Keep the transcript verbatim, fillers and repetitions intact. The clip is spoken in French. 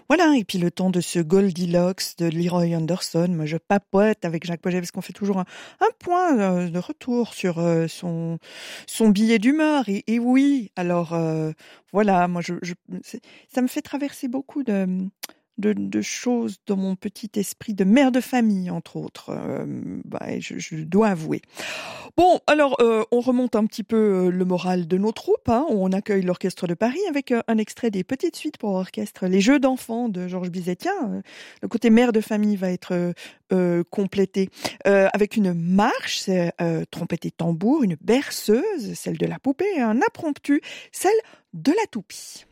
Voilà, et puis le temps de ce Goldilocks de Leroy Anderson, moi je papote avec Jacques Pauget parce qu'on fait toujours un, un point euh, de retour sur euh, son son billet d'humeur. Et, et oui, alors euh, voilà, moi je, je c'est- ça me fait traverser beaucoup de, de de choses dans mon petit esprit de mère de famille entre autres. Euh, bah, et je, je dois avouer. Bon, alors euh, on remonte un petit peu euh, le moral de nos troupes, hein. On accueille l'Orchestre de Paris avec euh, un extrait des Petites Suites pour orchestre Les Jeux d'enfants de Georges Bizet. Tiens, euh, le côté mère de famille va être euh, euh, complété euh, avec une marche, c'est, euh, trompette et tambour, une berceuse, celle de la poupée, et un impromptu, celle de la toupie.